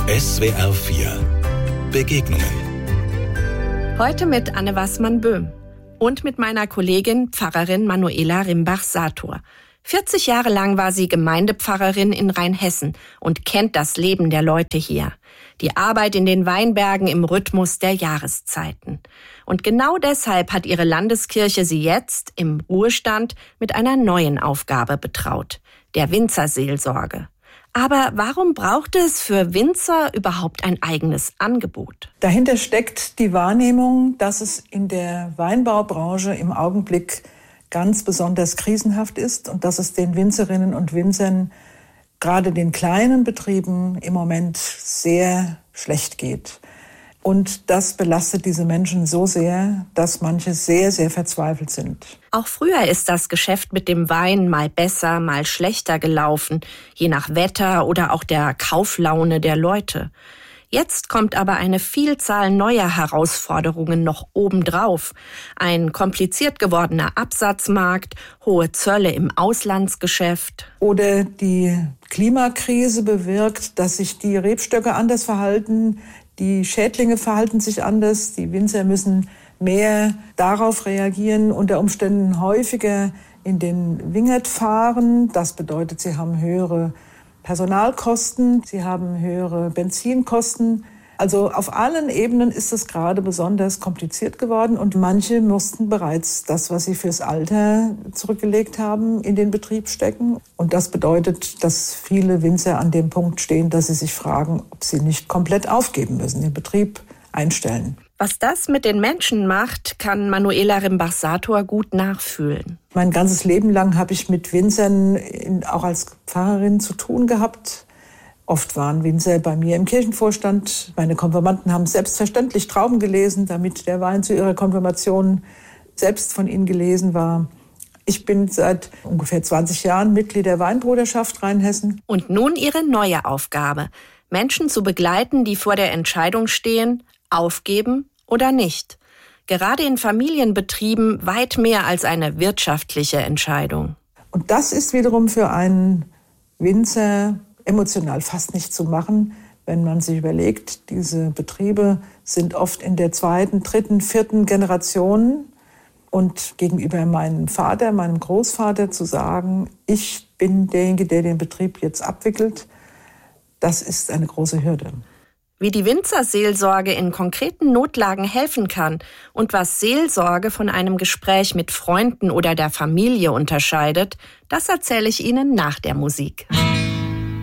SWR 4 Begegnungen. Heute mit Anne Waßmann-Böhm und mit meiner Kollegin Pfarrerin Manuela Rimbach-Sator. 40 Jahre lang war sie Gemeindepfarrerin in Rheinhessen und kennt das Leben der Leute hier. Die Arbeit in den Weinbergen im Rhythmus der Jahreszeiten. Und genau deshalb hat ihre Landeskirche sie jetzt im Ruhestand mit einer neuen Aufgabe betraut, der Winzerseelsorge. Aber warum braucht es für Winzer überhaupt ein eigenes Angebot? Dahinter steckt die Wahrnehmung, dass es in der Weinbaubranche im Augenblick ganz besonders krisenhaft ist und dass es den Winzerinnen und Winzern, gerade den kleinen Betrieben, im Moment sehr schlecht geht. Und das belastet diese Menschen so sehr, dass manche sehr, sehr verzweifelt sind. Auch früher ist das Geschäft mit dem Wein mal besser, mal schlechter gelaufen, je nach Wetter oder auch der Kauflaune der Leute. Jetzt kommt aber eine Vielzahl neuer Herausforderungen noch obendrauf. Ein kompliziert gewordener Absatzmarkt, hohe Zölle im Auslandsgeschäft. Oder die Klimakrise bewirkt, dass sich die Rebstöcke anders verhalten, die Schädlinge verhalten sich anders, die Winzer müssen mehr darauf reagieren, unter Umständen häufiger in den Wingert fahren. Das bedeutet, sie haben höhere Personalkosten, sie haben höhere Benzinkosten. Also auf allen Ebenen ist es gerade besonders kompliziert geworden und manche mussten bereits das, was sie fürs Alter zurückgelegt haben, in den Betrieb stecken. Und das bedeutet, dass viele Winzer an dem Punkt stehen, dass sie sich fragen, ob sie nicht komplett aufgeben müssen, den Betrieb einstellen. Was das mit den Menschen macht, kann Manuela Rimbach-Sator gut nachfühlen. Mein ganzes Leben lang habe ich mit Winzern auch als Pfarrerin zu tun gehabt. Oft waren Winzer bei mir im Kirchenvorstand. Meine Konfirmanden haben selbstverständlich Trauben gelesen, damit der Wein zu ihrer Konfirmation selbst von ihnen gelesen war. Ich bin seit ungefähr 20 Jahren Mitglied der Weinbruderschaft Rheinhessen. Und nun ihre neue Aufgabe, Menschen zu begleiten, die vor der Entscheidung stehen, aufgeben oder nicht. Gerade in Familienbetrieben weit mehr als eine wirtschaftliche Entscheidung. Und das ist wiederum für einen Winzer emotional fast nicht zu machen, wenn man sich überlegt, diese Betriebe sind oft in der 2., 3., 4. Generation. Und gegenüber meinem Vater, meinem Großvater zu sagen, ich bin derjenige, der den Betrieb jetzt abwickelt, das ist eine große Hürde. Wie die Winzerseelsorge in konkreten Notlagen helfen kann und was Seelsorge von einem Gespräch mit Freunden oder der Familie unterscheidet, das erzähle ich Ihnen nach der Musik.